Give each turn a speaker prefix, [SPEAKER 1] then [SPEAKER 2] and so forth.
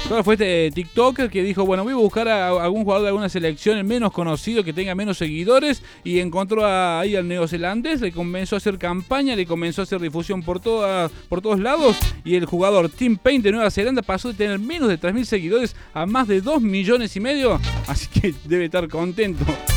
[SPEAKER 1] Claro, fue este TikToker que dijo, bueno, voy a buscar a algún jugador de alguna selección, el menos conocido, que tenga menos seguidores, y encontró ahí al neozelandés, le comenzó a hacer campaña, le comenzó a hacer difusión por todos lados, y el jugador Tim Payne de Nueva Zelanda pasó de tener menos de 3.000 seguidores a más de 2,5 millones, así que debe estar contento.